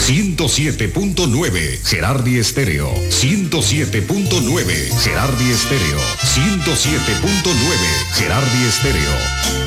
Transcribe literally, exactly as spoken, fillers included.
ciento siete punto nueve, Gerardi Estéreo, ciento siete punto nueve, Gerardi Estéreo, ciento siete punto nueve, Gerardi Estéreo.